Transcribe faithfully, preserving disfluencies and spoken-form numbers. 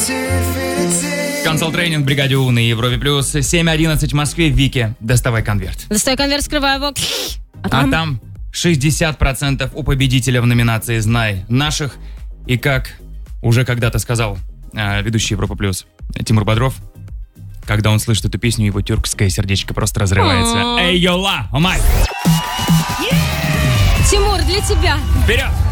Консалт-тренинг в бригаде У на Европе плюс. семь одиннадцать в Москве. Вики, доставай конверт. Доставай конверт, скрывай его. А там, а там шестьдесят процентов у победителя в номинации «Знай наших». И как уже когда-то сказал э, ведущий Европа плюс Тимур Бодров, когда он слышит эту песню, его тюркское сердечко просто разрывается. Эй, йола, омай! Тимур, для тебя. Вперед!